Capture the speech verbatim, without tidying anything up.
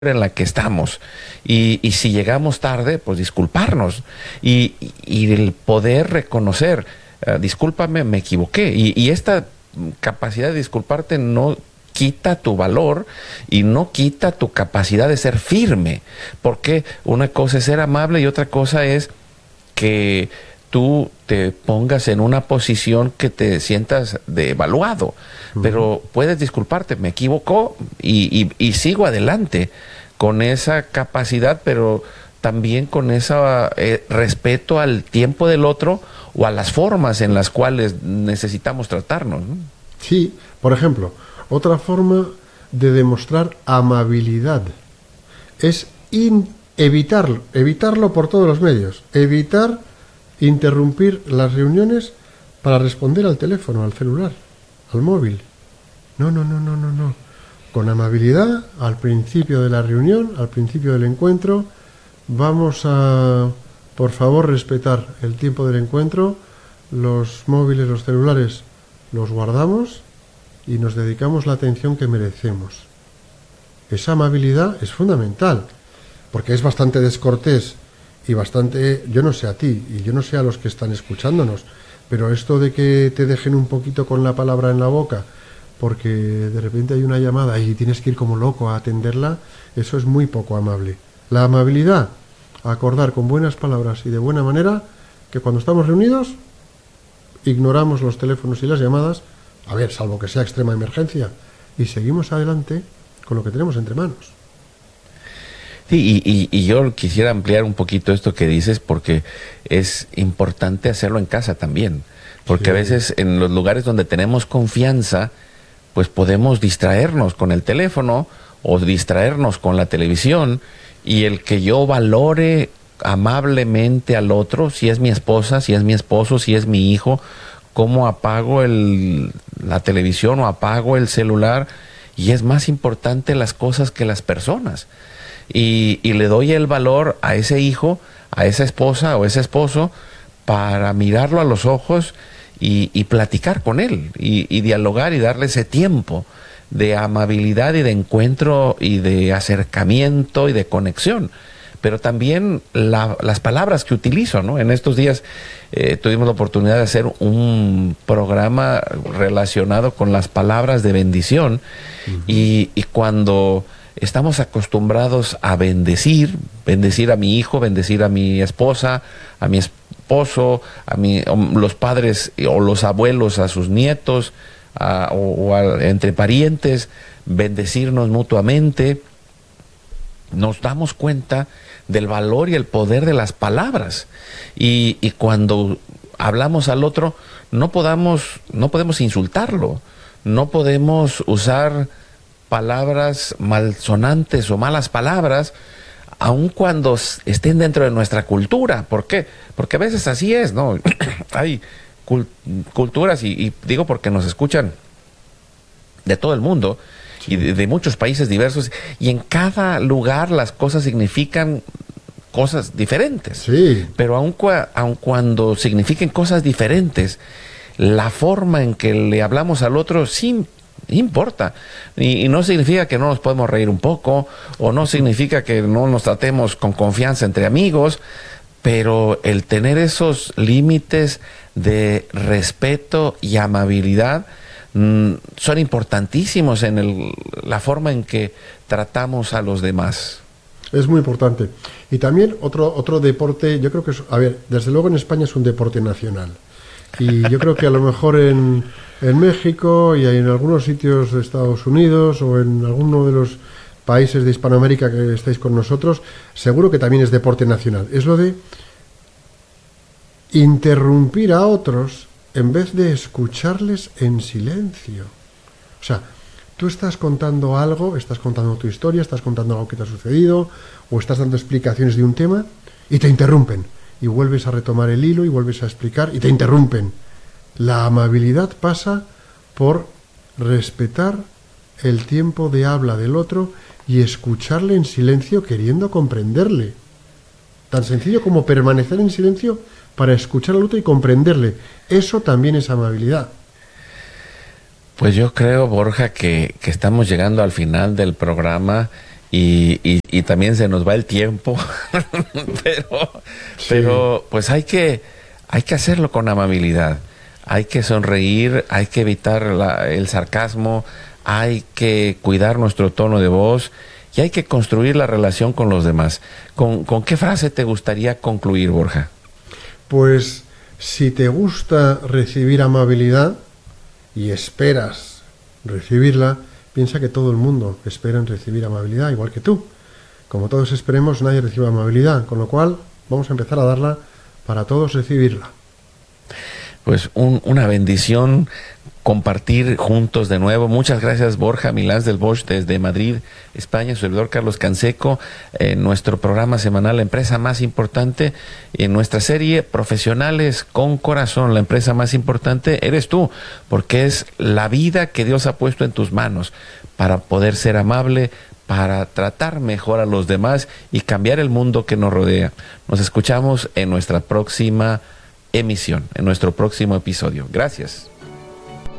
en la que estamos y, y si llegamos tarde, pues disculparnos y, y, y el poder reconocer, uh, discúlpame, me equivoqué y, y esta capacidad de disculparte no quita tu valor y no quita tu capacidad de ser firme, porque una cosa es ser amable y otra cosa es que tú te pongas en una posición que te sientas devaluado. Uh-huh. Pero puedes disculparte, me equivocó y, y, y sigo adelante con esa capacidad, pero también con ese eh, respeto al tiempo del otro o a las formas en las cuales necesitamos tratarnos, ¿no? Sí, por ejemplo, otra forma de demostrar amabilidad es in- evitarlo, evitarlo por todos los medios, evitar interrumpir las reuniones para responder al teléfono, al celular, al móvil. No, no, no, no, no, no. Con amabilidad, al principio de la reunión, al principio del encuentro, vamos a, por favor, respetar el tiempo del encuentro, los móviles, los celulares, los guardamos y nos dedicamos la atención que merecemos. Esa amabilidad es fundamental, porque es bastante descortés y bastante, yo no sé a ti, y yo no sé a los que están escuchándonos, pero esto de que te dejen un poquito con la palabra en la boca, porque de repente hay una llamada y tienes que ir como loco a atenderla, eso es muy poco amable. La amabilidad, acordar con buenas palabras y de buena manera, que cuando estamos reunidos, ignoramos los teléfonos y las llamadas, a ver, salvo que sea extrema emergencia, y seguimos adelante con lo que tenemos entre manos. Sí, y, y, y yo quisiera ampliar un poquito esto que dices, porque es importante hacerlo en casa también, porque sí. A veces en los lugares donde tenemos confianza, pues podemos distraernos con el teléfono o distraernos con la televisión, y el que yo valore amablemente al otro, si es mi esposa, si es mi esposo, si es mi hijo, cómo apago el, la televisión o apago el celular, y es más importante las cosas que las personas. Y, y le doy el valor a ese hijo, a esa esposa o ese esposo para mirarlo a los ojos y, y platicar con él y, y dialogar y darle ese tiempo de amabilidad y de encuentro y de acercamiento y de conexión. Pero también la, las palabras que utilizo, ¿no? En estos días eh, tuvimos la oportunidad de hacer un programa relacionado con las palabras de bendición. Uh-huh. y, y cuando estamos acostumbrados a bendecir, bendecir a mi hijo, bendecir a mi esposa, a mi esposo, a mi, los padres o los abuelos a sus nietos, a, o, o a, entre parientes, bendecirnos mutuamente, nos damos cuenta del valor y el poder de las palabras. Y, y cuando hablamos al otro, no podamos, no podemos insultarlo, no podemos usar palabras malsonantes o malas palabras, aun cuando estén dentro de nuestra cultura. ¿Por qué? Porque a veces así es, ¿no? Hay cult- culturas, y, y digo porque nos escuchan de todo el mundo, sí, y de, de muchos países diversos, y en cada lugar las cosas significan cosas diferentes. Sí. Pero aun, cua, aun cuando signifiquen cosas diferentes, la forma en que le hablamos al otro sí importa, y, y no significa que no nos podemos reír un poco, o no significa que no nos tratemos con confianza entre amigos, pero el tener esos límites de respeto y amabilidad mmm, son importantísimos en el, la forma en que tratamos a los demás. Es muy importante. Y también otro, otro deporte, yo creo que es, a ver, desde luego en España es un deporte nacional, y yo creo que a lo mejor en En México y en algunos sitios de Estados Unidos o en alguno de los países de Hispanoamérica que estáis con nosotros, seguro que también es deporte nacional. Es lo de interrumpir a otros en vez de escucharles en silencio. O sea, tú estás contando algo, estás contando tu historia, estás contando algo que te ha sucedido, o estás dando explicaciones de un tema y te interrumpen. Y vuelves a retomar el hilo y vuelves a explicar y te interrumpen. La amabilidad pasa por respetar el tiempo de habla del otro y escucharle en silencio queriendo comprenderle. Tan sencillo como permanecer en silencio para escuchar al otro y comprenderle. Eso también es amabilidad. Pues yo creo, Borja, que, que estamos llegando al final del programa y, y, y también se nos va el tiempo, pero, sí. pero pues hay que, hay que hacerlo con amabilidad, hay que sonreír, hay que evitar la, el sarcasmo, hay que cuidar nuestro tono de voz y hay que construir la relación con los demás. ¿Con, con qué frase te gustaría concluir, Borja? Pues si te gusta recibir amabilidad y esperas recibirla, piensa que todo el mundo espera en recibir amabilidad, igual que tú. Como todos esperemos, nadie recibe amabilidad, con lo cual vamos a empezar a darla para todos recibirla. Pues un, una bendición compartir juntos de nuevo. Muchas gracias, Borja Milans del Bosch desde Madrid, España, su servidor Carlos Canseco, en nuestro programa semanal La Empresa Más Importante, en nuestra serie Profesionales con Corazón. La empresa más importante eres tú, porque es la vida que Dios ha puesto en tus manos para poder ser amable, para tratar mejor a los demás y cambiar el mundo que nos rodea. Nos escuchamos en nuestra próxima emisión, en nuestro próximo episodio. Gracias.